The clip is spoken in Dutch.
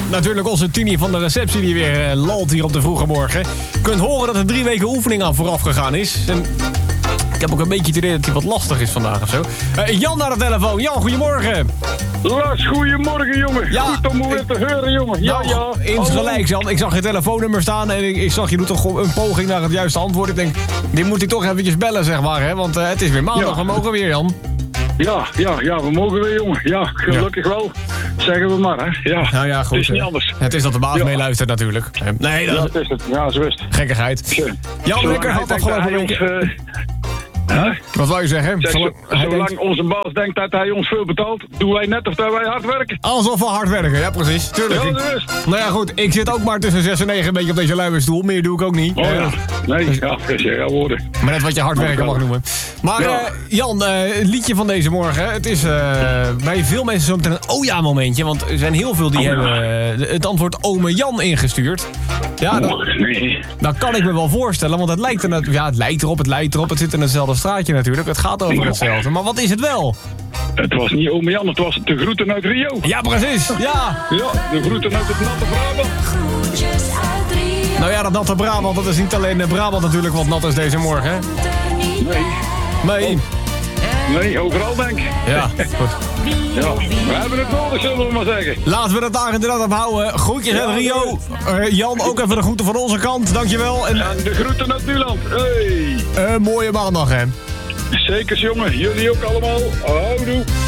natuurlijk onze Tini van de receptie die weer lalt hier op de vroege morgen. Je kunt horen dat er 3 weken oefening aan vooraf gegaan is. En ik heb ook een beetje het idee dat hij wat lastig is vandaag of zo. Jan naar de telefoon. Jan, goedemorgen. Lars, goedemorgen jongen. Ja, goed om weer te horen jongen. Ja, insgelijks Jan. Ik zag je telefoonummer staan en ik zag je doet toch een poging naar het juiste antwoord. Ik denk, die moet ik toch eventjes bellen zeg maar. Hè? Want het is weer maandag, we mogen weer Jan. Ja, we mogen weer jongen. Ja, gelukkig wel. Zeggen we maar hè. Ja, nou ja, goed. Het is niet anders. Het is dat de baas meeluistert natuurlijk. Nee, dat is het. Ja, zo is het. Gekkigheid. Jan, lekker had afgelopen week. Wat wou je zeggen? Zolang onze baas denkt dat hij ons veel betaalt, doen wij net of dat wij hard werken. Alsof we hard werken, ja precies. Tuurlijk. Ja, dat is. Nou ja goed, ik zit ook maar tussen 6 en 9 een beetje op deze luie stoel. Meer doe ik ook niet. Oh ja. Nee, ja, woorden. Maar net wat je hard werken mag noemen. Maar Jan, het liedje van deze morgen. Het is bij veel mensen zo meteen een ja momentje. Want er zijn heel veel die hebben het antwoord ome Jan ingestuurd. Ja, dat kan ik me wel voorstellen. Want het lijkt erop. Het zit in hetzelfde straatje natuurlijk. Het gaat over hetzelfde. Maar wat is het wel? Het was niet ome Jan, het was de groeten uit Rio. Ja, precies. Ja, de groeten uit het natte Brabant. Nou ja, dat natte Brabant, dat is niet alleen Brabant natuurlijk wat nat is deze morgen, hè? Nee, overal denk ik. Ja, goed. Ja, we hebben het nodig, zullen we maar zeggen. Laten we het daar inderdaad op houden. Groetjes uit Rio. Jan, ook even de groeten van onze kant. Dankjewel. En de groeten uit Nuland. Hey. Mooie maandag, hè? Zekers, jongen. Jullie ook allemaal. Houdoe.